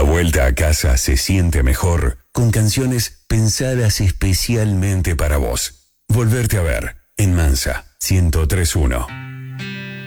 La vuelta a casa se siente mejor con canciones pensadas especialmente para vos. Volverte a ver en Mansa 103.1.